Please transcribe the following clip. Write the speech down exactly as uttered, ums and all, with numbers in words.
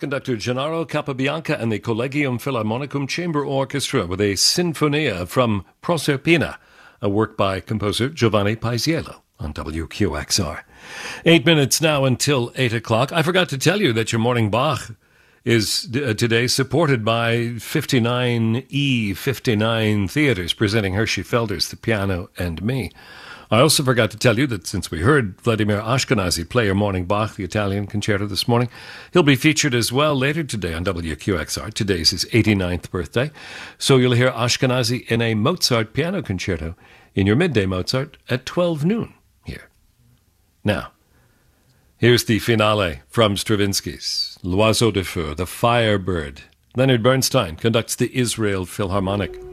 Conductor Gennaro Capabianca and the Collegium Philharmonicum Chamber Orchestra with a Sinfonia from Proserpina, a work by composer Giovanni Paisiello on W Q X R. Eight minutes now until eight o'clock. I forgot to tell you that your morning Bach is uh, today supported by fifty-nine E fifty-nine Theatres, presenting Hershey Felder's The Piano and Me. I also forgot to tell you that since we heard Vladimir Ashkenazy play your morning Bach, the Italian concerto this morning, he'll be featured as well later today on W Q X R. Today's his eighty-ninth birthday. So you'll hear Ashkenazy in a Mozart piano concerto in your midday Mozart at twelve noon here. Now, here's the finale from Stravinsky's L'Oiseau de Feu, the Firebird. Leonard Bernstein conducts the Israel Philharmonic.